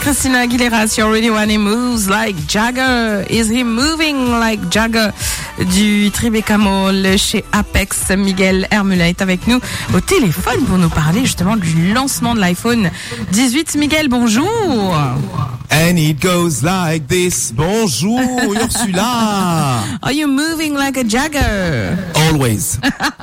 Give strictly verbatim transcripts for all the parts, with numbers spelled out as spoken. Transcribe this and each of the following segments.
Christina Aguilera sur Radio One. He moves like Jagger. Is he moving like Jagger? Du Tribeca Mall chez Apex. Miguel Hermula est avec nous au téléphone pour nous parler justement du lancement de l'iPhone dix-huit. Miguel, bonjour. And it goes like this. Bonjour, Ursula. Are you moving like a Jagger? Always.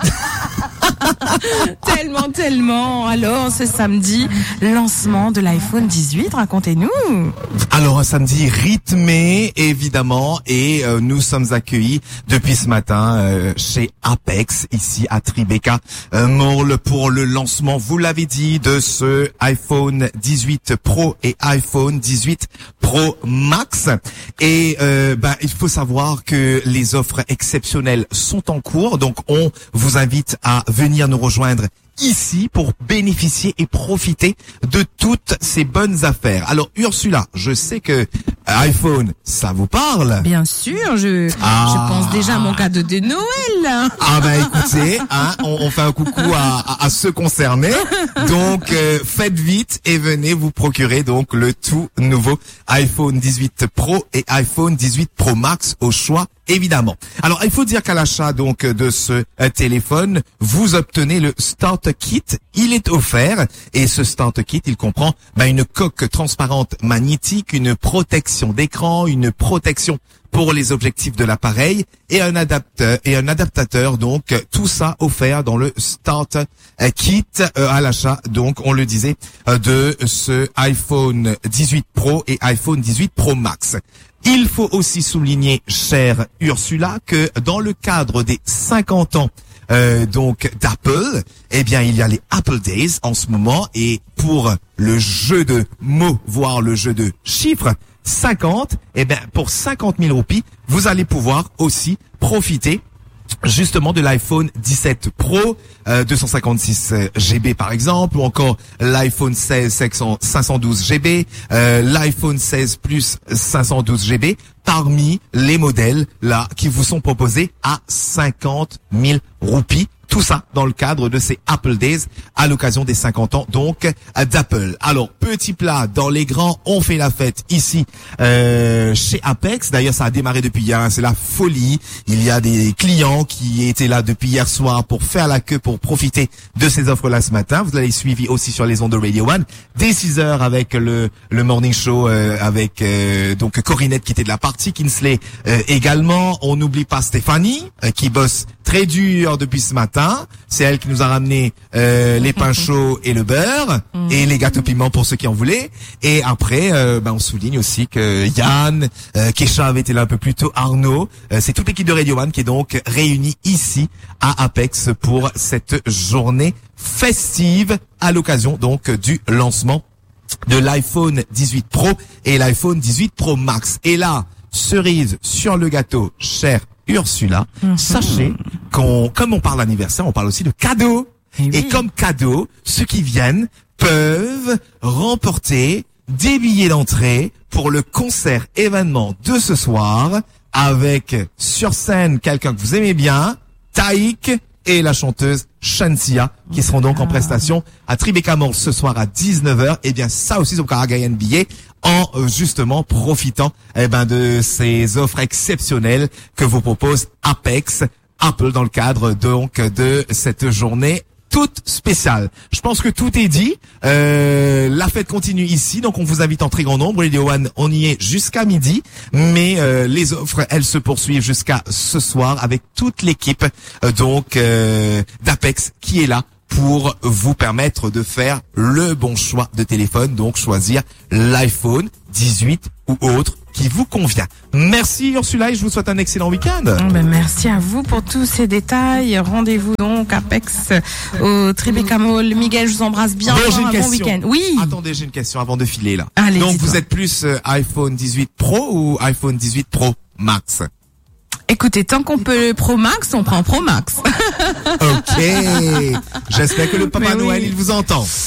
Tellement, tellement. Alors, ce samedi, lancement de l'iPhone dix-huit, racontez-nous. Alors, un samedi rythmé, évidemment, et euh, nous sommes accueillis depuis ce matin euh, chez Apex, ici à Tribeca euh, Mall, pour le lancement, vous l'avez dit, de ce iPhone dix-huit Pro et iPhone dix-huit Pro Max. Et euh, ben, il faut savoir que les offres exceptionnelles sont en cours, donc on vous invite à venir nous rejoindre ici pour bénéficier et profiter de toutes ces bonnes affaires. Alors Ursula, je sais que iPhone, ça vous parle? Bien sûr, je, ah. je pense déjà à mon cadeau de Noël. Ah ben écoutez, hein, on, on fait un coucou à, à, à ceux concernés. Donc euh, faites vite et venez vous procurer donc le tout nouveau iPhone dix-huit Pro et iPhone dix-huit Pro Max au choix. Évidemment. Alors, il faut dire qu'à l'achat donc de ce euh, téléphone, vous obtenez le Start Kit. Il est offert et ce Start Kit, il comprend bah, une coque transparente magnétique, une protection d'écran, une protection pour les objectifs de l'appareil et un adapteur et un adaptateur. Donc, tout ça offert dans le Start Kit euh, à l'achat. Donc, on le disait euh, de ce iPhone dix-huit Pro et iPhone dix-huit Pro Max. Il faut aussi souligner, chère Ursula, que dans le cadre des cinquante ans euh, donc d'Apple, eh bien il y a les Apple Days en ce moment, et pour le jeu de mots, voire le jeu de chiffres, cinquante, eh bien pour cinquante mille roupies, vous allez pouvoir aussi profiter justement de l'iPhone dix-sept Pro, euh, deux cent cinquante-six giga par exemple, ou encore l'iPhone seize cinq cent douze giga, euh, l'iPhone seize Plus cinq cent douze giga, parmi les modèles là qui vous sont proposés à cinquante mille roupies. Tout ça dans le cadre de ces Apple Days à l'occasion des cinquante ans donc d'Apple. Alors, petit plat dans les grands, on fait la fête ici euh, chez Apex. D'ailleurs, ça a démarré depuis hier, hein, c'est la folie. Il y a des clients qui étaient là depuis hier soir pour faire la queue, pour profiter de ces offres-là ce matin. Vous allez suivi aussi sur les ondes de Radio One dès six heures avec le le morning show euh, avec euh, donc Corinette qui était de la partie, Kinsley euh, également. On n'oublie pas Stéphanie euh, qui bosse très dur depuis ce matin. C'est elle qui nous a ramené euh, les pains chauds et le beurre et les gâteaux piments pour ceux qui en voulaient. Et après, euh, ben, on souligne aussi que Yann, euh, Kesha avait été là un peu plus tôt, Arnaud. Euh, c'est toute l'équipe de Radio One qui est donc réunie ici à Apex pour cette journée festive à l'occasion donc du lancement de l'iPhone dix-huit Pro et l'iPhone dix-huit Pro Max. Et là, cerise sur le gâteau, cher Ursula, mm-hmm. Sachez qu'on, comme on parle d'anniversaire, on parle aussi de cadeaux. Et, oui. Et comme cadeau, ceux qui viennent peuvent remporter des billets d'entrée pour le concert événement de ce soir avec sur scène quelqu'un que vous aimez bien, Taïk et la chanteuse Shansia, qui seront donc en prestation à Tribeca Mall ce soir à dix-neuf heures. Et bien ça aussi, donc à gagner un billet en euh, justement profitant eh ben de ces offres exceptionnelles que vous propose Apex, Apple dans le cadre donc de cette journée toute spéciale. Je pense que tout est dit. Euh, la fête continue ici, donc on vous invite en très grand nombre. Radio One, on y est jusqu'à midi, mais euh, les offres, elles se poursuivent jusqu'à ce soir avec toute l'équipe euh, donc euh, d'Apex qui est là pour vous permettre de faire le bon choix de téléphone, donc choisir l'iPhone dix-huit ou autre qui vous convient. Merci Ursula et je vous souhaite un excellent week-end. Ben merci à vous pour tous ces détails. Rendez-vous donc à Apex au Tribeca Mall. Miguel, je vous embrasse bien. Bon, j'ai une un question. Bon week-end. Oui. Attendez, j'ai une question avant de filer là. Allez, donc dis-toi. Vous êtes plus euh, iPhone dix-huit Pro ou iPhone dix-huit Pro Max? Écoutez, tant qu'on peut le Pro Max, on prend Pro Max. Ok. J'espère que le Papa Mais Noël, oui. il vous entend.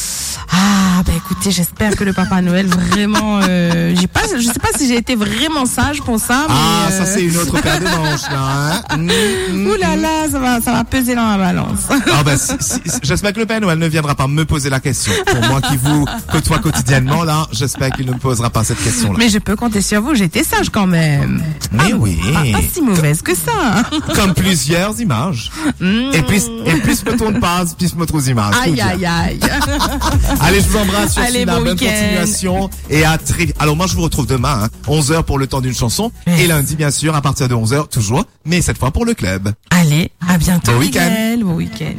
Ah, bah écoutez, j'espère que le Papa Noël vraiment, euh, j'ai pas, je sais pas si j'ai été vraiment sage pour ça, mais. Ah, euh... ça c'est une autre paire de manches, là, hein. Mmh, mmh, Ouh là là, ça va, ça va peser dans la balance. Ah ben, si, si, j'espère que le Père Noël ne viendra pas me poser la question. Pour moi qui vous côtoie quotidiennement, là, j'espère qu'il ne me posera pas cette question-là. Mais je peux compter sur vous, j'ai été sage quand même. Mais ah, oui. Pas, pas si mauvaise que ça. Comme plusieurs images. Mmh. Et plus, et plus me tourne pas, plus me trouve images. Aïe, aïe, aïe. Allez, je vous embrasse sur Allez, Sina, bon bonne week-end. continuation. Et à très, alors moi je vous retrouve demain, hein, onze heures pour le temps d'une chanson. Yes. Et lundi, bien sûr, à partir de onze heures, toujours. Mais cette fois pour le club. Allez, à bientôt. Bon week-end. Miguel, bon week-end.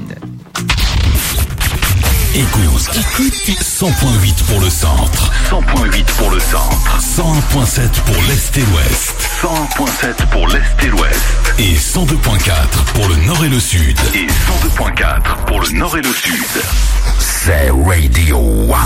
Écoute, écoute, cent point huit pour le centre, cent point huit pour le centre, cent un point sept pour l'est et l'ouest, cent un point sept pour l'est et l'ouest, et cent deux point quatre pour le nord et le sud, et cent deux point quatre pour le nord et le sud. C'est Radio One.